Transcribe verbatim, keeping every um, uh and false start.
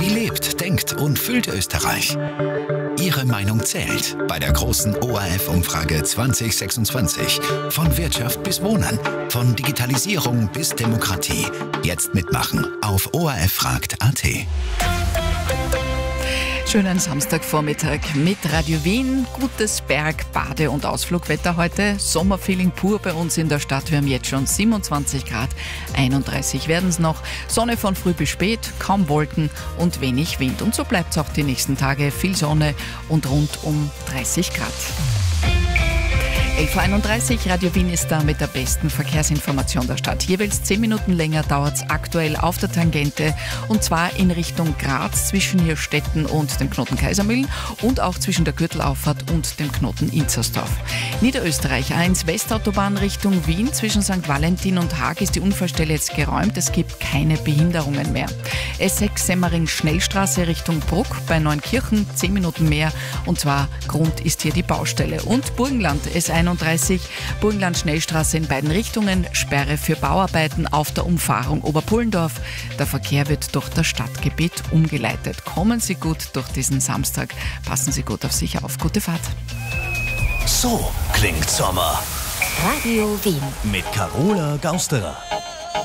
Wie lebt, denkt und fühlt Österreich? Ihre Meinung zählt bei der großen O R F-Umfrage zwanzig sechsundzwanzig. Von Wirtschaft bis Wohnen, von Digitalisierung bis Demokratie. Jetzt mitmachen auf orffragt punkt at. Schönen Samstagvormittag mit Radio Wien. Gutes Berg-, Bade- und Ausflugwetter heute. Sommerfeeling pur bei uns in der Stadt. Wir haben jetzt schon siebenundzwanzig Grad, einunddreißig werden es noch. Sonne von früh bis spät, kaum Wolken und wenig Wind. Und so bleibt es auch die nächsten Tage. Viel Sonne und rund um dreißig Grad. elf Uhr einunddreißig, Radio Wien ist da mit der besten Verkehrsinformation der Stadt. Jeweils zehn Minuten länger dauert es aktuell auf der Tangente, und zwar in Richtung Graz zwischen Hirstetten und dem Knoten Kaisermühlen und auch zwischen der Gürtelauffahrt und dem Knoten Inzersdorf. Niederösterreich A eins Westautobahn Richtung Wien zwischen Sankt Valentin und Haag ist die Unfallstelle jetzt geräumt. Es gibt keine Behinderungen mehr. S sechs Semmering Schnellstraße Richtung Bruck bei Neunkirchen, zehn Minuten mehr, und zwar Grund ist hier die Baustelle. Und Burgenland S einunddreißig, Burgenland Schnellstraße in beiden Richtungen, Sperre für Bauarbeiten auf der Umfahrung Oberpullendorf. Der Verkehr wird durch das Stadtgebiet umgeleitet. Kommen Sie gut durch diesen Samstag, passen Sie gut auf sich auf. Gute Fahrt. So klingt Sommer. Radio Wien. Mit Carola Gausterer.